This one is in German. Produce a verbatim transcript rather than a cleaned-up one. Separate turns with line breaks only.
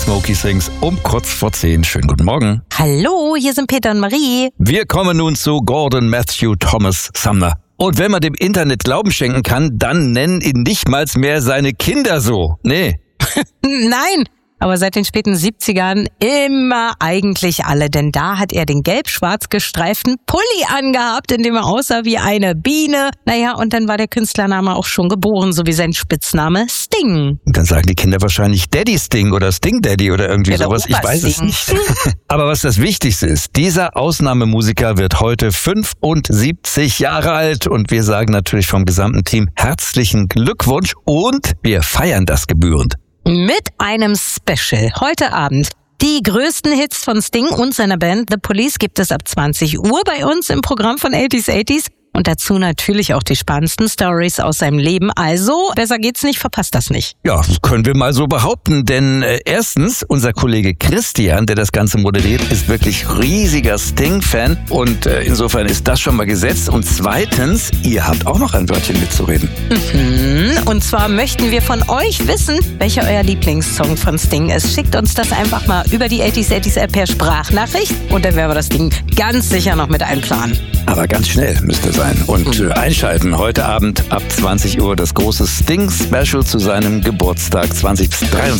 Smokey Sings um kurz vor zehn. Schönen guten Morgen.
Hallo, hier sind Peter und Marie.
Wir kommen nun zu Gordon Matthew Thomas Sumner. Und wenn man dem Internet Glauben schenken kann, dann nennen ihn nicht mal mehr seine Kinder so. Nee.
Nein, aber seit den späten siebzigern immer eigentlich alle, denn da hat er den gelb-schwarz gestreiften Pulli angehabt, in dem er aussah wie eine Biene. Naja, und dann war der Künstlername auch schon geboren, so wie sein Spitzname Sting.
Und dann sagen die Kinder wahrscheinlich Daddy Sting oder Sting Daddy oder irgendwie
Ja,
sowas. Ich weiß es nicht. Aber was das Wichtigste ist, dieser Ausnahmemusiker wird heute fünfundsiebzig Jahre alt und wir sagen natürlich vom gesamten Team herzlichen Glückwunsch und wir feiern das gebührend.
Mit einem Special heute Abend. Die größten Hits von Sting und seiner Band The Police gibt es ab zwanzig Uhr bei uns im Programm von achtziger achtziger. Und dazu natürlich auch die spannendsten Stories aus seinem Leben. Also, besser geht's nicht, verpasst das nicht.
Ja, können wir mal so behaupten, denn äh, erstens, unser Kollege Christian, der das Ganze moderiert, ist wirklich riesiger Sting-Fan und äh, insofern ist das schon mal gesetzt. Und zweitens, ihr habt auch noch ein Wörtchen mitzureden.
Mhm. Und zwar möchten wir von euch wissen, welcher euer Lieblingssong von Sting ist. Schickt uns das einfach mal über die achtziger achtziger App per Sprachnachricht und dann werden wir das Ding ganz sicher noch mit einplanen.
Aber ganz schnell müsste sein. Und äh, einschalten heute Abend ab zwanzig Uhr das große Sting-Special zu seinem Geburtstag zwanzig dreiundzwanzig.